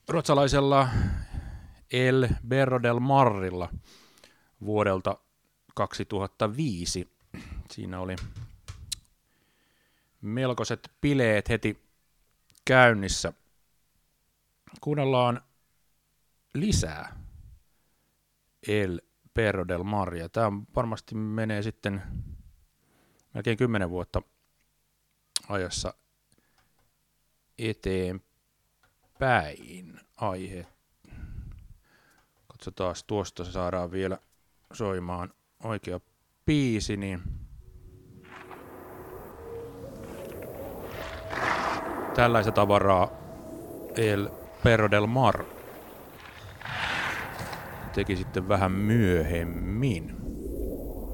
ruotsalaisella El Berro del Marrilla vuodelta 2005. Siinä oli melkoiset bileet heti käynnissä. Kuunnellaan lisää El Berro del Marria. Tämä varmasti menee sitten melkein 10 vuotta ajassa eteenpäin aihe. Katsotaan, tuosta saadaan vielä soimaan oikea biisi, niin tällaista tavaraa El Berro del Mar teki sitten vähän myöhemmin.